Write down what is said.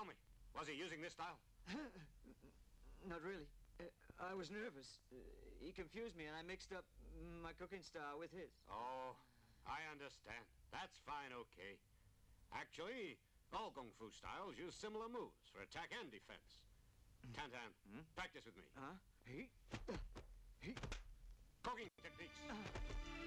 Tell me, was he using this style? Not really. I was nervous. He confused me, and I mixed up my cooking style with his. Oh, I understand. That's fine, okay. Actually, all Kung Fu styles use similar moves for attack and defense. Tan-Tan, practice with me. He? Cooking techniques.